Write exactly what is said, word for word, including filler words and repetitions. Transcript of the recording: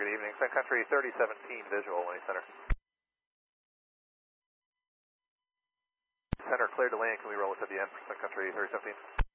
good evening. Sun Country thirty seventeen visual, when you center. Center cleared to land, can we roll it to the end for Sun Country thirty seventeen?